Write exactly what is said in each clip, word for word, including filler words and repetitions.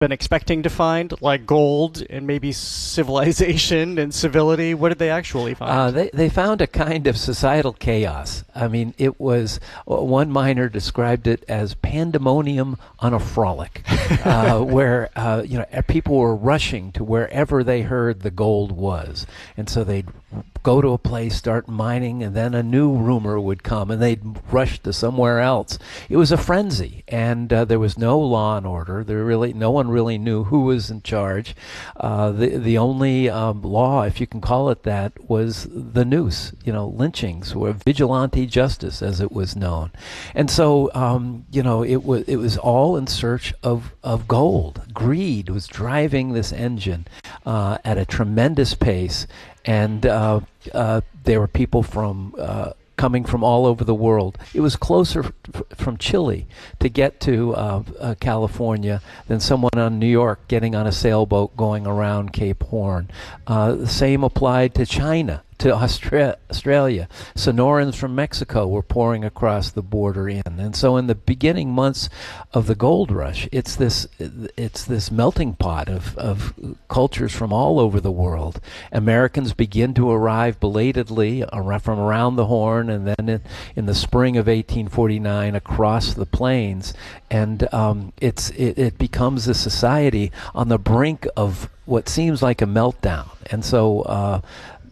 been expecting to find, like gold and maybe civilization and civility? What did they actually find? Uh, they, they found a kind of societal chaos. I mean, it was, one miner described it as pandemonium on a frolic, uh, where, uh, you know, people were rushing to wherever they heard the gold was. And so they'd go to a place, start mining, and then a new rumor would come, and they'd rush to somewhere else. It was a frenzy, and uh, there was no law and order. There really, no one really knew who was in charge. Uh, the the only um, law, if you can call it that, was the noose. You know, lynchings, or vigilante justice, as it was known. And so, um, you know, it was it was all in search of of gold. Greed was driving this engine uh, at a tremendous pace. And uh, uh, there were people from uh, coming from all over the world. It was closer f- from Chile to get to uh, uh, California than someone on New York getting on a sailboat going around Cape Horn. Uh, the same applied to China, to Austra- Australia. Sonorans from Mexico were pouring across the border in. And so in the beginning months of the gold rush, it's this it's this melting pot of, of cultures from all over the world. Americans begin to arrive belatedly ar- from around the Horn, and then in, in the spring of eighteen forty-nine across the plains. And um, it's it, it becomes a society on the brink of what seems like a meltdown. And so uh,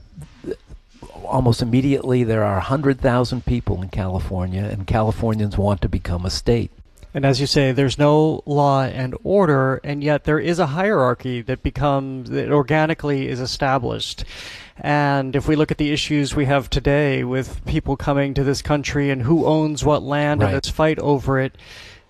almost immediately there are one hundred thousand people in California, and Californians want to become a state. And as you say, there's no law and order, and yet there is a hierarchy that becomes, that organically is established. And if we look at the issues we have today with people coming to this country and who owns what land, right, and this fight over it,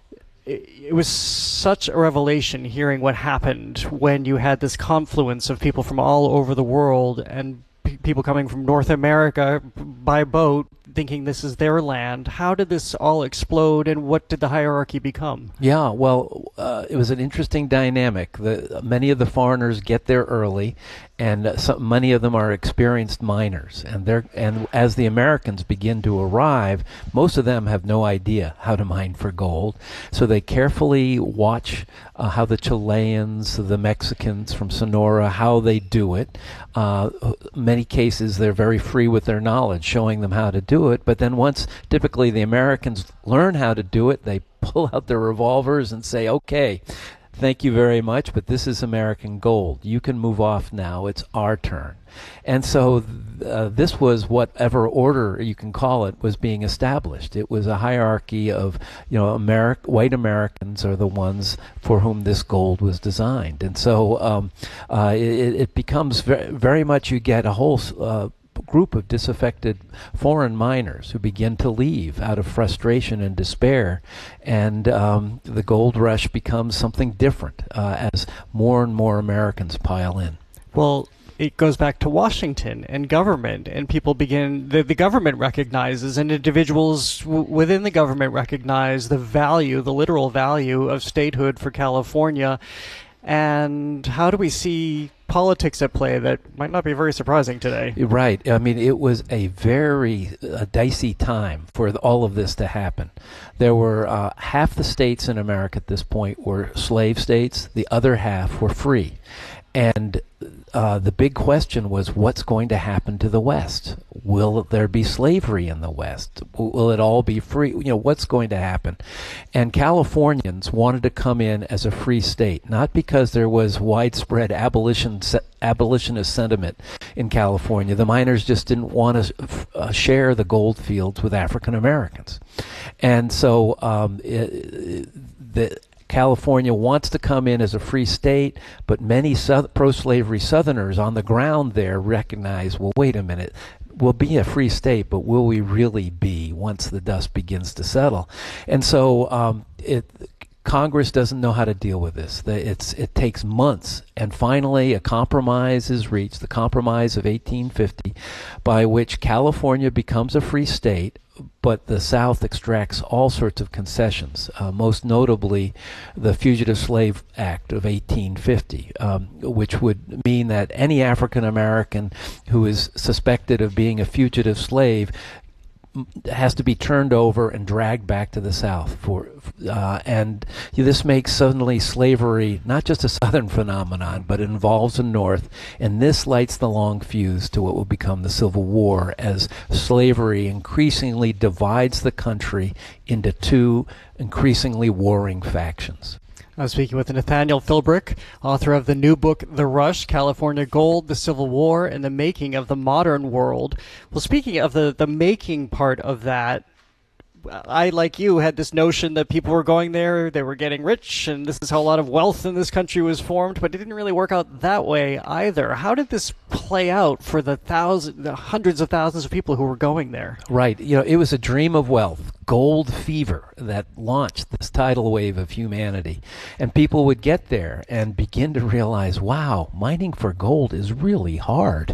it was such a revelation hearing what happened when you had this confluence of people from all over the world, and p- people coming from North America by boat thinking this is their land. How did this all explode, and what did the hierarchy become? Yeah, well, uh, it was an interesting dynamic. The, many of the foreigners get there early, and uh, so many of them are experienced miners. And they're and as the Americans begin to arrive, most of them have no idea how to mine for gold. So they carefully watch uh, how the Chileans, the Mexicans from Sonora, how they do it. Uh, many cases, they're very free with their knowledge, showing them how to do it. But then once typically the Americans learn how to do it, they pull out their revolvers and say, okay, thank you very much, but this is American gold. You can move off now. It's our turn. And so uh, this was whatever order you can call it was being established. It was a hierarchy of, you know, Ameri- white Americans are the ones for whom this gold was designed. And so um, uh, it, it becomes very, very much, you get a whole uh, group of disaffected foreign miners who begin to leave out of frustration and despair, and um, the gold rush becomes something different uh, as more and more Americans pile in. Well, it goes back to Washington and government, and people begin, the, the government recognizes, and individuals w- within the government recognize the value, the literal value of statehood for California. And how do we see politics at play that might not be very surprising today? Right. I mean, it was a very uh, dicey time for the, all of this to happen. There were uh, half the states in America at this point were slave states. The other half were free. And uh, the big question was, what's going to happen to the West? Will there be slavery in the West? Will it all be free? You know, what's going to happen? And Californians wanted to come in as a free state, not because there was widespread abolition abolitionist sentiment in California. The miners just didn't want to uh, share the gold fields with African Americans. And so um, it, the California wants to come in as a free state, but many south- pro-slavery Southerners on the ground there recognize, well, wait a minute, we'll be a free state, but will we really be once the dust begins to settle? And so um, it, Congress doesn't know how to deal with this. It's, it takes months, and finally a compromise is reached, the Compromise of eighteen fifty, by which California becomes a free state, but the South extracts all sorts of concessions, uh, most notably the Fugitive Slave Act of eighteen fifty, um, which would mean that any African American who is suspected of being a fugitive slave has to be turned over and dragged back to the South for, uh, and this makes suddenly slavery not just a Southern phenomenon, but it involves the North, and this lights the long fuse to what will become the Civil War as slavery increasingly divides the country into two increasingly warring factions. I'm speaking with Nathaniel Philbrick, author of the new book, The Rush, California Gold, the Civil War, and the Making of the Modern World. Well, speaking of the, the making part of that, I, like you, had this notion that people were going there, they were getting rich, and this is how a lot of wealth in this country was formed, but it didn't really work out that way either. How did this play out for the thousand, the hundreds of thousands of people who were going there? Right. You know, it was a dream of wealth, gold fever, that launched this tidal wave of humanity. And people would get there and begin to realize, wow, mining for gold is really hard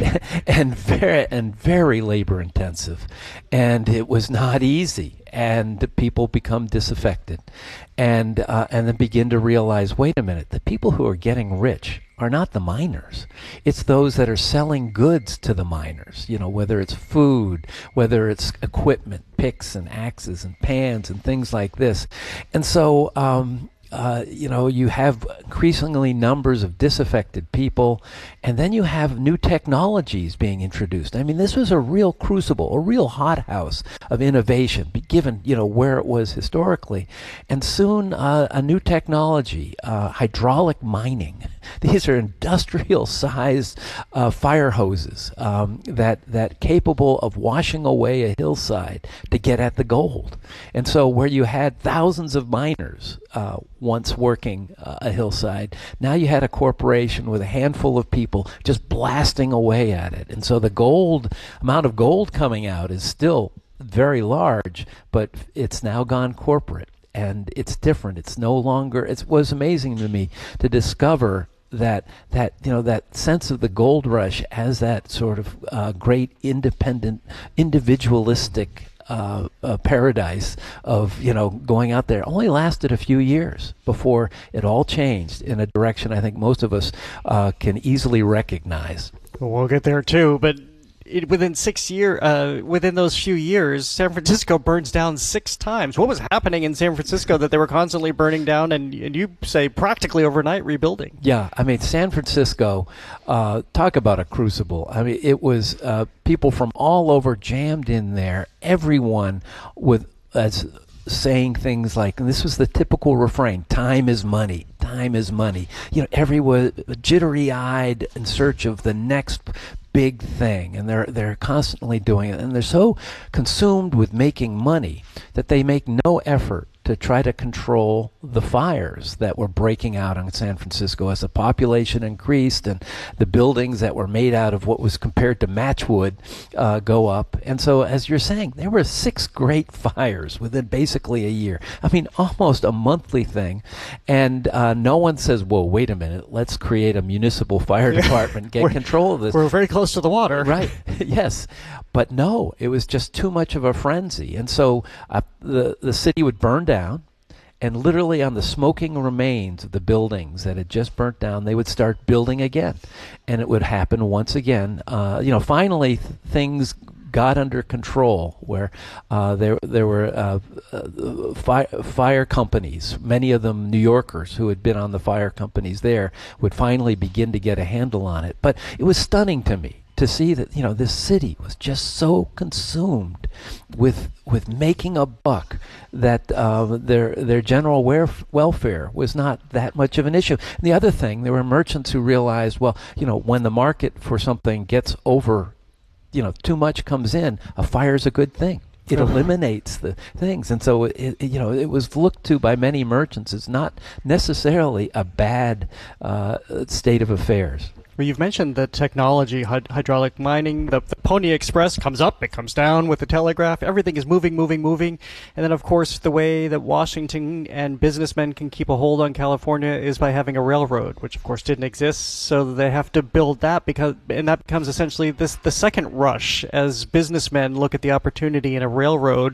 and very and very labor intensive. And it was not easy. And people become disaffected, and uh, and then begin to realize, wait a minute, the people who are getting rich are not the miners. It's those that are selling goods to the miners, you know, whether it's food, whether it's equipment, picks and axes and pans and things like this. And so, um, uh, you know, you have increasingly numbers of disaffected people, and then you have new technologies being introduced. I mean, this was a real crucible, a real hothouse of innovation, given, you know, where it was historically. And soon uh, a new technology, uh, hydraulic mining. These are industrial-sized uh, fire hoses um, that that capable of washing away a hillside to get at the gold. And so where you had thousands of miners uh, once working uh, a hillside, now you had a corporation with a handful of people just blasting away at it. And so the gold amount of gold coming out is still very large, but it's now gone corporate. And it's different. It's no longer. It was amazing to me to discover that that you know that sense of the gold rush as that sort of uh, great independent, individualistic uh, uh, paradise of you know going out there only lasted a few years before it all changed in a direction I think most of us uh, can easily recognize. Well, we'll get there too, but. It, within six year, uh, within those few years, San Francisco burns down six times. What was happening in San Francisco that they were constantly burning down, and, and you say practically overnight rebuilding? Yeah, I mean San Francisco, uh, talk about a crucible. I mean it was uh, people from all over jammed in there. Everyone with as saying things like, and this was the typical refrain: "Time is money. Time is money." You know, everyone jittery-eyed in search of the next big thing, and they're they're constantly doing it, and they're so consumed with making money that they make no effort to try to control the fires that were breaking out in San Francisco as the population increased and the buildings that were made out of what was compared to matchwood uh, go up. And so, as you're saying, there were six great fires within basically a year. I mean, almost a monthly thing. And uh, no one says, whoa, wait a minute, let's create a municipal fire department, get control of this. We're very close to the water. Right, yes. But no, it was just too much of a frenzy. And so uh, the, the city would burn down. Down, and literally on the smoking remains of the buildings that had just burnt down, they would start building again, and it would happen once again. Uh, you know, finally th- things got under control, where uh, there there were uh, uh, fi- fire companies, many of them New Yorkers who had been on the fire companies there, would finally begin to get a handle on it. But it was stunning to me to see that, you know, this city was just so consumed with with making a buck that uh, their their general werf- welfare was not that much of an issue. And the other thing, there were merchants who realized, well, you know, when the market for something gets over, you know, too much comes in, a fire's a good thing. It eliminates the things. And so, it, it, you know, it was looked to by many merchants as not necessarily a bad uh, state of affairs. Well, you've mentioned the technology, hyd- hydraulic mining. The, the Pony Express comes up, it comes down with the telegraph. Everything is moving, moving, moving. And then, of course, the way that Washington and businessmen can keep a hold on California is by having a railroad, which, of course, didn't exist. So they have to build that, because, and that becomes essentially this the second rush as businessmen look at the opportunity in a railroad.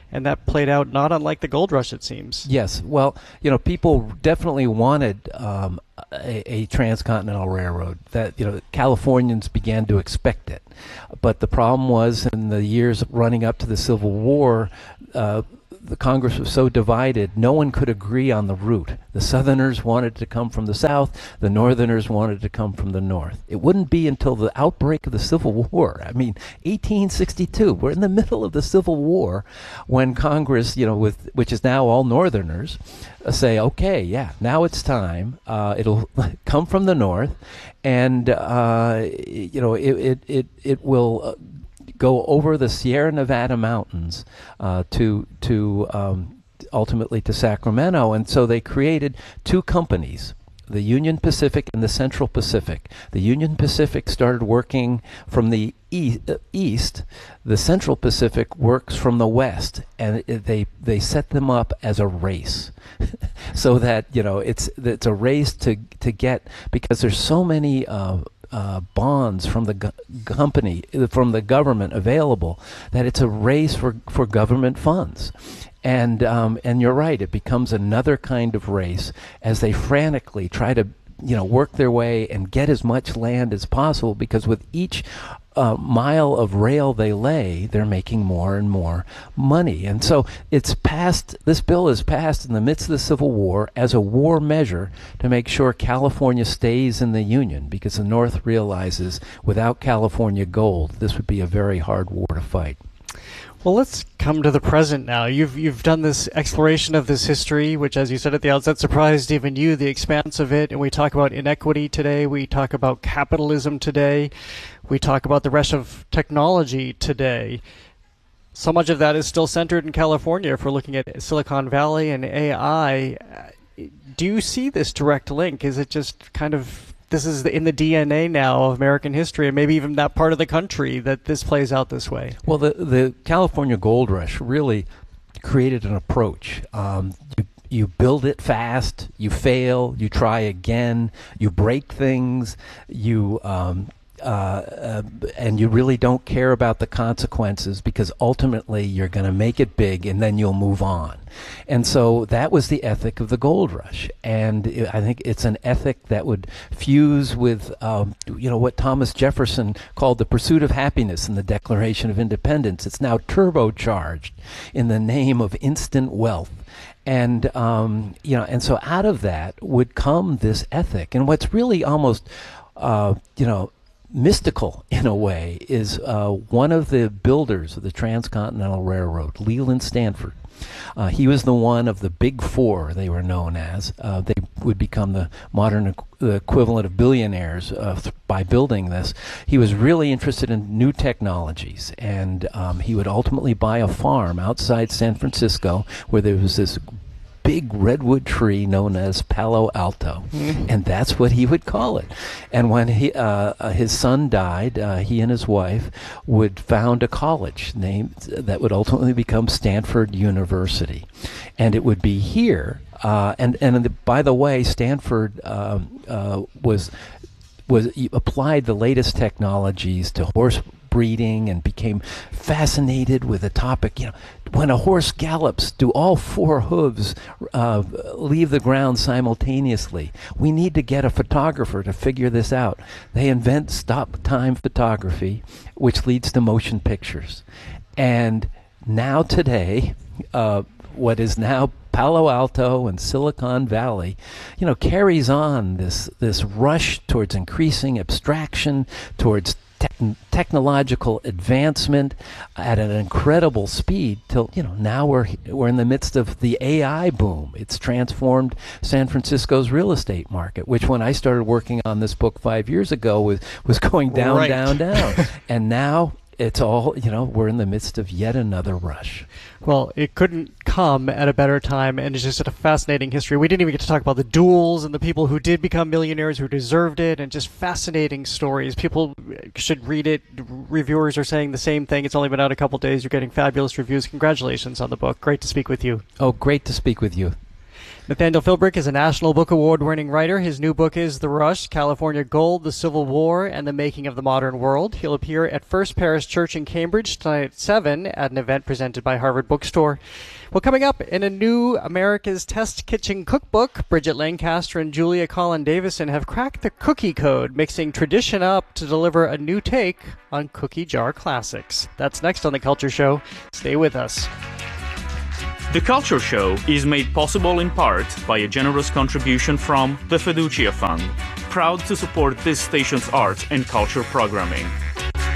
And that played out not unlike the gold rush, it seems. Yes. Well, you know, people definitely wanted um, a, a transcontinental railroad. That, you know, Californians began to expect it. But the problem was, in the years running up to the Civil War, uh, the Congress was so divided, no one could agree on the route. The Southerners wanted to come from the South, the Northerners wanted to come from the North. It wouldn't be until the outbreak of the Civil War, I mean, eighteen sixty-two, we're in the middle of the Civil War, when Congress, you know, with which is now all Northerners, uh, say, okay, yeah, now it's time. Uh, it'll come from the North, and uh, you know, it it it, it will. Uh, go over the Sierra Nevada mountains uh, to to um, ultimately to Sacramento. And so they created two companies, the Union Pacific and the Central Pacific. The Union Pacific started working from the e- uh, east. The Central Pacific works from the west, and it, they they set them up as a race, so that, you know, it's it's a race to to get, because there's so many. Uh, Uh, bonds from the go- company, from the government available, that it's a race for, for government funds. And um, and you're right, it becomes another kind of race as they frantically try to, you know, work their way and get as much land as possible, because with each uh, mile of rail they lay, they're making more and more money. And so it's passed, this bill is passed in the midst of the Civil War as a war measure to make sure California stays in the Union, because the North realizes without California gold, this would be a very hard war to fight. Well, let's come to the present now. You've you've done this exploration of this history, which, as you said at the outset, surprised even you, the expanse of it. And we talk about inequity today. We talk about capitalism today. We talk about the rush of technology today. So much of that is still centered in California if we're looking at Silicon Valley and A I. Do you see this direct link? Is it just kind of, this is in the D N A now of American history, and maybe even that part of the country, that this plays out this way? Well, the the California Gold Rush really created an approach. Um, you, you build it fast, you fail, you try again, you break things, you um, uh, uh, and you really don't care about the consequences, because ultimately you're going to make it big and then you'll move on. And so that was the ethic of the gold rush. And it, I think it's an ethic that would fuse with, um, you know, what Thomas Jefferson called the pursuit of happiness in the Declaration of Independence. It's now turbocharged in the name of instant wealth. And, um, you know, and so out of that would come this ethic. And what's really almost, uh, you know, mystical in a way is uh, one of the builders of the Transcontinental Railroad, Leland Stanford. Uh, he was the one of the Big Four, they were known as. Uh, they would become the modern equ- equivalent of billionaires uh, th- by building this. He was really interested in new technologies, and um, he would ultimately buy a farm outside San Francisco where there was this big redwood tree known as Palo Alto, mm-hmm. and that's what he would call it. And when he, uh, uh, his son died, uh, he and his wife would found a college named that would ultimately become Stanford University, and it would be here. Uh, and and the, by the way, Stanford um, uh, was was applied the latest technologies to horse breeding and became fascinated with the topic. You know, when a horse gallops, do all four hooves uh, leave the ground simultaneously? We need to get a photographer to figure this out. They invent stop-time photography, which leads to motion pictures. And now today, uh, what is now Palo Alto and Silicon Valley, you know, carries on this this rush towards increasing abstraction, towards Te- technological advancement at an incredible speed, till, you know, now we're we're in the midst of the A I boom. It's transformed San Francisco's real estate market, which when I started working on this book five years ago was was going down, right. down, down. And now it's all, you know, we're in the midst of yet another rush. Well, it couldn't come at a better time, and it's just a fascinating history. We didn't even get to talk about the duels and the people who did become millionaires, who deserved it, and just fascinating stories. People should read it. Reviewers are saying the same thing. It's only been out a couple days. You're getting fabulous reviews. Congratulations on the book. Great to speak with you. Oh, great to speak with you. Nathaniel Philbrick is a National Book Award-winning writer. His new book is The Rush, California Gold, the Civil War, and the Making of the Modern World. He'll appear at First Parish Church in Cambridge tonight at seven at an event presented by Harvard Bookstore. Well, coming up in a new America's Test Kitchen cookbook, Bridget Lancaster and Julia Collin Davison have cracked the cookie code, mixing tradition up to deliver a new take on cookie jar classics. That's next on The Culture Show. Stay with us. The Culture Show is made possible in part by a generous contribution from the Fiducia Fund, proud to support this station's arts and culture programming.